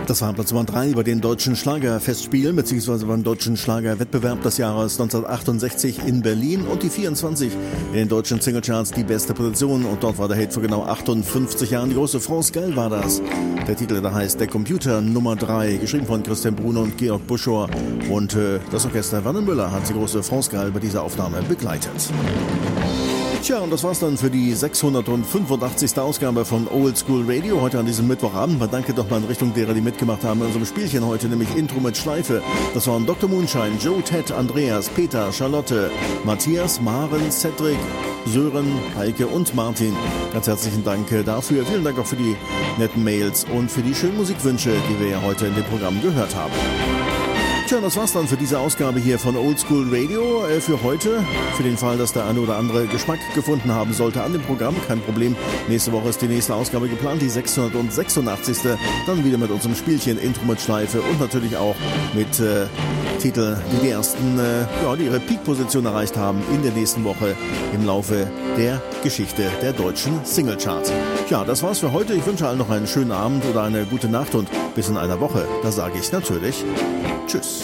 Das war Platz Nummer 3 bei den deutschen Schlagerfestspielen bzw. beim deutschen Schlagerwettbewerb des Jahres 1968 in Berlin und die 24 in den deutschen Singlecharts die beste Position und dort war der Hit vor genau 58 Jahren. Die große France Gall war das. Der Titel da heißt Der Computer Nummer 3, geschrieben von Christian Bruno und Georg Buschor und das Orchester Werner Müller hat die große France Gall bei dieser Aufnahme begleitet. Tja, und das war's dann für die 685. Ausgabe von Old School Radio heute an diesem Mittwochabend. Man danke doch mal in Richtung derer, die mitgemacht haben in unserem Spielchen heute, nämlich Intro mit Schleife. Das waren Dr. Moonshine, Joe, Ted, Andreas, Peter, Charlotte, Matthias, Maren, Cedric, Sören, Heike und Martin. Ganz herzlichen Dank dafür. Vielen Dank auch für die netten Mails und für die schönen Musikwünsche, die wir ja heute in dem Programm gehört haben. Tja, das war's dann für diese Ausgabe hier von Old School Radio für heute. Für den Fall, dass der eine oder andere Geschmack gefunden haben sollte an dem Programm, kein Problem. Nächste Woche ist die nächste Ausgabe geplant, die 686. Dann wieder mit unserem Spielchen Intro mit Schleife und natürlich auch mit Titel, die ersten, die ihre Peak-Position erreicht haben in der nächsten Woche im Laufe der Geschichte der deutschen Singlecharts. Ja, das war's für heute. Ich wünsche allen noch einen schönen Abend oder eine gute Nacht und bis in einer Woche. Da sage ich natürlich Tschüss.